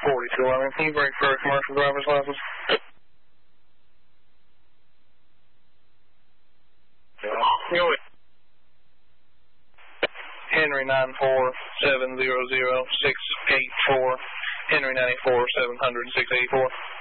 4211. Can you break for a commercial driver's license? Go ahead. Henry 94700 684. Henry 94 700 684.